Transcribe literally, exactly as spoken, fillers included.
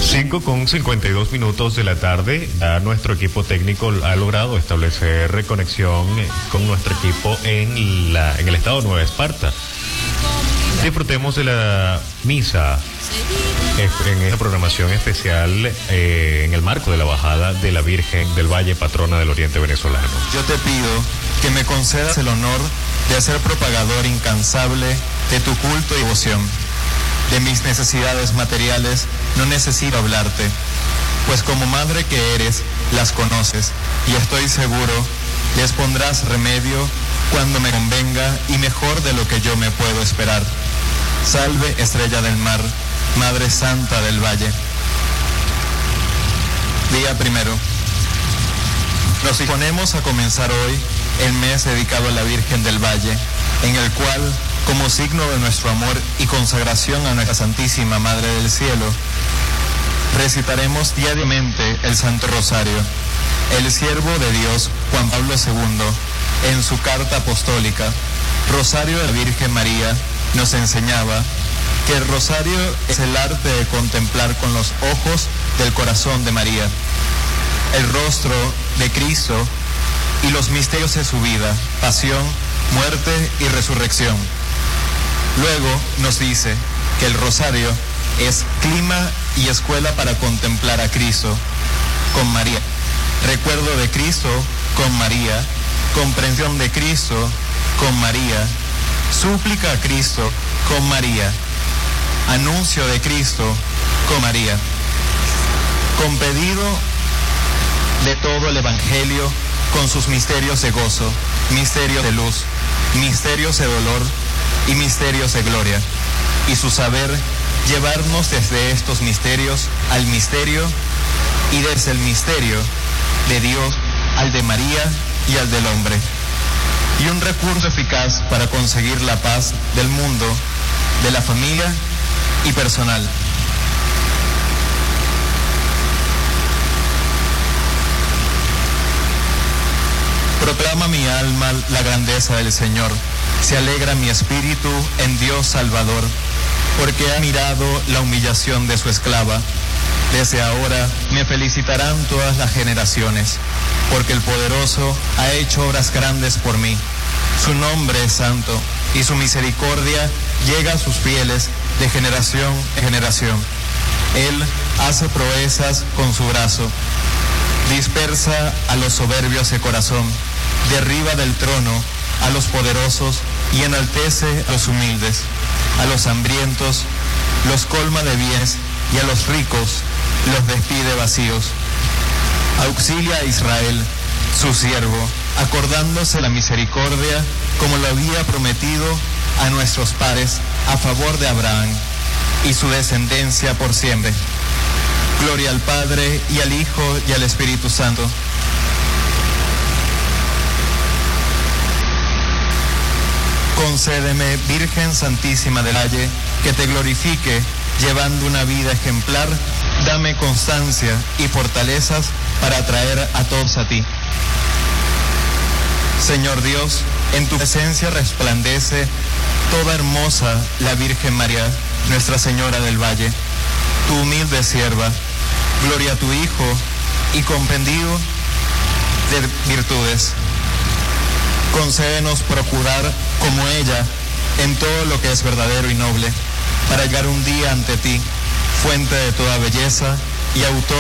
cinco con cincuenta y dos minutos de la tarde, ya nuestro equipo técnico ha logrado establecer conexión con nuestro equipo en, la, en el estado de Nueva Esparta. Disfrutemos de la misa en esta programación especial eh, en el marco de la bajada de la Virgen del Valle, patrona del Oriente Venezolano. Yo te pido que me concedas el honor de ser propagador incansable de tu culto y devoción. De mis necesidades materiales no necesito hablarte, pues como madre que eres, las conoces, y estoy seguro les pondrás remedio cuando me convenga y mejor de lo que yo me puedo esperar. Salve, estrella del mar, Madre Santa del Valle. Día primero. Nos disponemos a comenzar hoy el mes dedicado a la Virgen del Valle, en el cual, como signo de nuestro amor y consagración a nuestra Santísima Madre del Cielo, recitaremos diariamente el Santo Rosario. El siervo de Dios, Juan Pablo segundo, en su carta apostólica, Rosario de la Virgen María, nos enseñaba que el rosario es el arte de contemplar con los ojos del corazón de María el rostro de Cristo y los misterios de su vida, pasión, muerte y resurrección. Luego nos dice que el rosario es clima y escuela para contemplar a Cristo con María, recuerdo de Cristo con María, comprensión de Cristo con María, súplica a Cristo con María, anuncio de Cristo con María, con pedido de todo el Evangelio con sus misterios de gozo, misterios de luz, misterios de dolor y misterios de gloria, y su saber llevarnos desde estos misterios al misterio y desde el misterio de Dios al de María y al del hombre, y un recurso eficaz para conseguir la paz del mundo, de la familia y personal. Proclama mi alma la grandeza del Señor, se alegra mi espíritu en Dios Salvador, porque ha mirado la humillación de su esclava. Desde ahora me felicitarán todas las generaciones, porque el Poderoso ha hecho obras grandes por mí. Su nombre es santo, y su misericordia llega a sus fieles de generación en generación. Él hace proezas con su brazo, dispersa a los soberbios de corazón, derriba del trono a los poderosos y enaltece a los humildes. A los hambrientos los colma de bienes y a los ricos los despide vacíos. Auxilia a Israel, su siervo, acordándose la misericordia como lo había prometido a nuestros padres a favor de Abraham y su descendencia por siempre. Gloria al Padre y al Hijo y al Espíritu Santo. Concédeme, Virgen Santísima del Valle, que te glorifique llevando una vida ejemplar. Dame constancia y fortalezas para atraer a todos a ti. Señor Dios, en tu presencia resplandece toda hermosa la Virgen María, Nuestra Señora del Valle, tu humilde sierva. Gloria a tu Hijo y compendio de virtudes. Concédenos procurar como ella en todo lo que es verdadero y noble, para llegar un día ante ti, fuente de toda belleza y autor